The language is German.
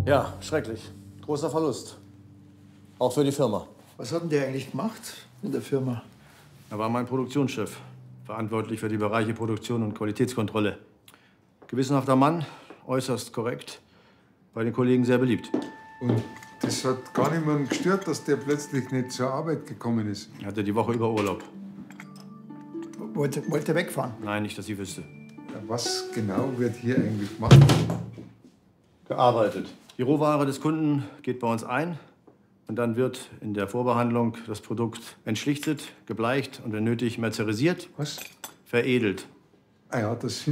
Ja, schrecklich. Großer Verlust. Auch für die Firma. Was hat denn der eigentlich gemacht in der Firma? Er war mein Produktionschef, verantwortlich für die Bereiche Produktion und Qualitätskontrolle. Gewissenhafter Mann, äußerst korrekt, bei den Kollegen sehr beliebt. Und das hat gar niemanden gestört, dass der plötzlich nicht zur Arbeit gekommen ist? Er hatte die Woche über Urlaub. Wollte er wegfahren? Nein, nicht, dass ich wüsste. Ja, was genau wird hier eigentlich gemacht? Gearbeitet. Die Rohware des Kunden geht bei uns ein. Und dann wird in der Vorbehandlung das Produkt entschlichtet, gebleicht und wenn nötig mercerisiert, Was? veredelt. Ah ja, das